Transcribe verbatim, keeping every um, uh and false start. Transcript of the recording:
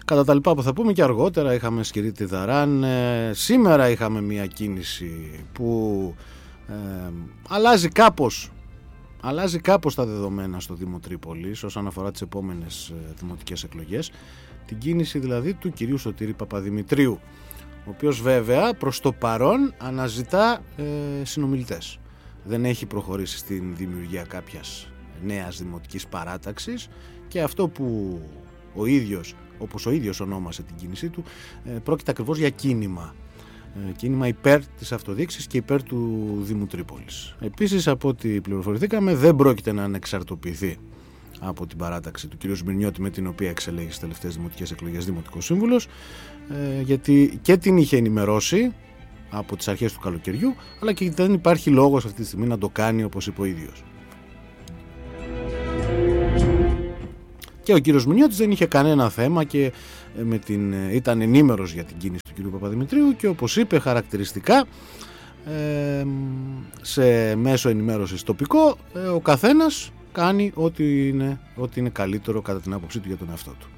Κατά τα λοιπά που θα πούμε και αργότερα, είχαμε Σκυρίτη Δαράν. Ε, σήμερα είχαμε μια κίνηση που ε, αλλάζει κάπως, αλλάζει κάπως τα δεδομένα στο Δήμο Τρίπολης όσον αφορά τις επόμενες ε, δημοτικές εκλογές. Την κίνηση δηλαδή του κυρίου Σωτήρη Παπαδημητρίου, ο οποίος βέβαια προς το παρόν αναζητά ε, συνομιλητές. Δεν έχει προχωρήσει στην δημιουργία κάποιας νέας δημοτικής παράταξης και αυτό που ο ίδιος, όπως ο ίδιος ονόμασε την κίνησή του, ε, πρόκειται ακριβώς για κίνημα. Ε, κίνημα υπέρ της αυτοδιοίκησης και υπέρ του Δήμου Τρίπολης. Επίσης, από ό,τι πληροφορηθήκαμε, δεν πρόκειται να ανεξαρτοποιηθεί από την παράταξη του κ. Σμυρνιώτη, με την οποία εξελέγει στις τελευταίες δημοτικές εκλογές δημοτικός σύμβουλος, ε, γιατί και την είχε ενημερώσει από τις αρχές του καλοκαιριού, αλλά και δεν υπάρχει λόγος αυτή τη στιγμή να το κάνει, όπως είπε ο ίδιος. Και ο κύριος Μηνιώτης δεν είχε κανένα θέμα και με την, ήταν ενήμερος για την κίνηση του κύριου Παπαδημητρίου και, όπως είπε χαρακτηριστικά, ε, σε μέσο ενημέρωσης τοπικό, ε, ο καθένας κάνει ό,τι είναι, ό,τι είναι καλύτερο κατά την άποψή του για τον εαυτό του.